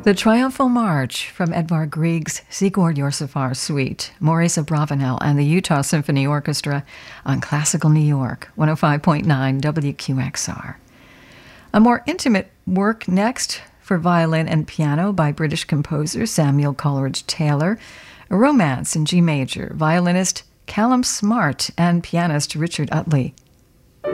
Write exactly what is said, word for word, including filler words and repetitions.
The Triumphal March from Edvard Grieg's Sigurd Jorsalfar Suite, Maurice Abravanel and the Utah Symphony Orchestra on Classical New York, one oh five point nine W Q X R. A more intimate work next for violin and piano by British composer Samuel Coleridge Taylor, a romance in G major, violinist Callum Smart and pianist Richard Utley.